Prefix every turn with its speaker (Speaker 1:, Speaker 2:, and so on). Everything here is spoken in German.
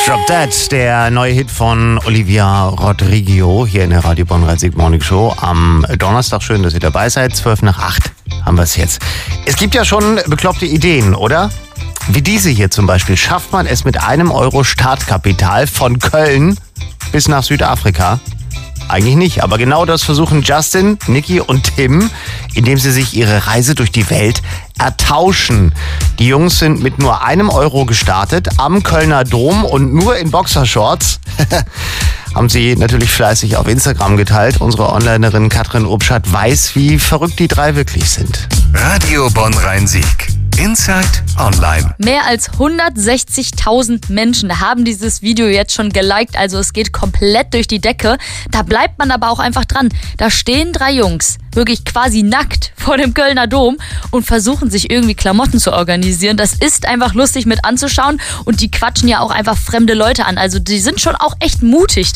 Speaker 1: Drop That, der neue Hit von Olivia Rodrigo hier in der Radio Bonn Rhein-Sieg Morning Show am Donnerstag. Schön, dass ihr dabei seid. 7:55 haben wir es jetzt. Es gibt ja schon bekloppte Ideen, oder? Wie diese hier zum Beispiel. Schafft man es mit €1 Startkapital von Köln bis nach Südafrika? Eigentlich nicht, aber genau das versuchen Justin, Niki und Tim, indem sie sich ihre Reise durch die Welt ertauschen. Die Jungs sind mit nur €1 gestartet am Kölner Dom und nur in Boxershorts. Haben sie natürlich fleißig auf Instagram geteilt. Unsere Onlinerin Katrin Obschat weiß, wie verrückt die drei wirklich sind.
Speaker 2: Radio Bonn Rhein-Sieg. Inside Online.
Speaker 3: Mehr als 160.000 Menschen haben dieses Video jetzt schon geliked, also es geht komplett durch die Decke. Da bleibt man aber auch einfach dran. Da stehen 3 Jungs, wirklich quasi nackt vor dem Kölner Dom und versuchen sich irgendwie Klamotten zu organisieren. Das ist einfach lustig mit anzuschauen und die quatschen ja auch einfach fremde Leute an. Also die sind schon auch echt mutig.